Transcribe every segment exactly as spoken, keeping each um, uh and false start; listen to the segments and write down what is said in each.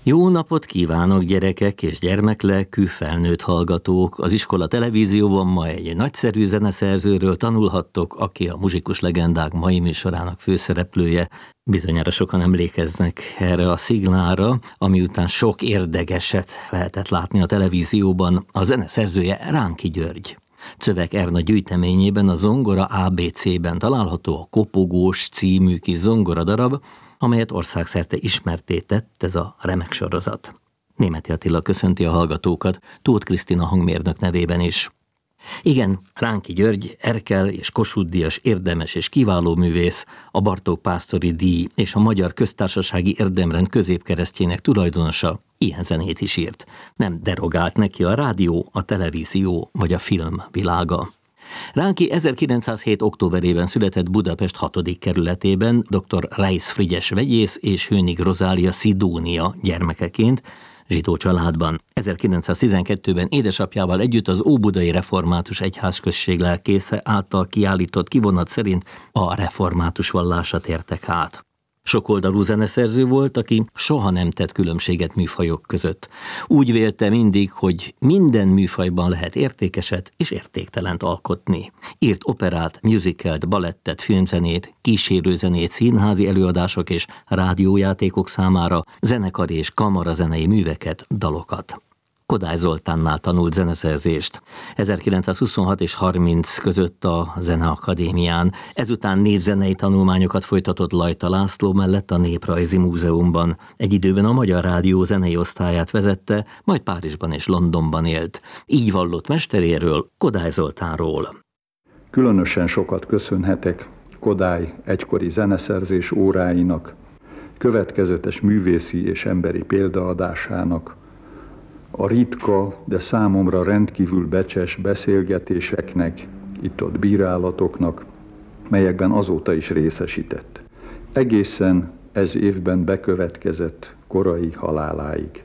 Jó napot kívánok, gyerekek és gyermeklelkű felnőtt hallgatók! Az iskola televízióban ma egy nagyszerű zeneszerzőről tanulhattok, aki a Muzsikus Legendák mai műsorának főszereplője. Bizonyára sokan emlékeznek erre a szignára, ami után sok érdekeset lehetett látni a televízióban. A zeneszerzője Ránki György. Czövek Erna gyűjteményében, a Zongora á bé cében található a Kopogós című kis zongoradarab, amelyet országszerte ismertté tett ez a remek sorozat. Németi Attila köszönti a hallgatókat, Tóth Krisztina hangmérnök nevében is. Igen, Ránki György, Erkel és Kossuth díjas érdemes és kiváló művész, a Bartók Pásztori díj és a Magyar Köztársasági Érdemrend középkeresztjének tulajdonosa, ilyen zenét is írt. Nem derogált neki a rádió, a televízió vagy a film világa. Ránki ezerkilencszázhét. októberében született Budapest hatodik kerületében dr. Reisz Frigyes vegyész és Hönig Rozália Szidónia gyermekeként, zsidó családban. ezerkilencszáztizenkettőben édesapjával együtt az Óbudai Református Egyházközség lelkésze által kiállított kivonat szerint a református vallásra tértek át. Sokoldalú zeneszerző volt, aki soha nem tett különbséget műfajok között. Úgy vélte mindig, hogy minden műfajban lehet értékeset és értéktelent alkotni. Írt operát, musicalt, balettet, filmzenét, kísérőzenét, színházi előadások és rádiójátékok számára, zenekari és kamarazenei műveket, dalokat. Kodály Zoltánnál tanult zeneszerzést. ezerkilencszázhuszonhat és harminc között a Zeneakadémián. Ezután népzenei tanulmányokat folytatott Lajta László mellett a Néprajzi Múzeumban. Egy időben a Magyar Rádió zenei osztályát vezette, majd Párizsban és Londonban élt. Így vallott mesteréről, Kodály Zoltánról. Különösen sokat köszönhetek Kodály egykori zeneszerzés óráinak, következetes művészi és emberi példaadásának, a ritka, de számomra rendkívül becses beszélgetéseknek, itt-ott bírálatoknak, melyekben azóta is részesített. Egészen ez évben bekövetkezett korai haláláig.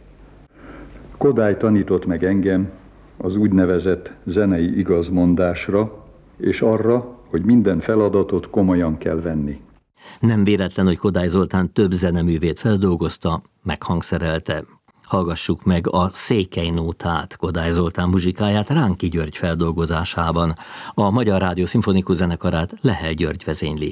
Kodály tanított meg engem az úgynevezett zenei igazmondásra, és arra, hogy minden feladatot komolyan kell venni. Nem véletlen, hogy Kodály Zoltán több zeneművét feldolgozta, meghangszerelte. Hallgassuk meg a Székely Nótát, Kodály Zoltán muzsikáját Ránki György feldolgozásában. A Magyar Rádió Szimfonikus Zenekarát Lehel György vezényli.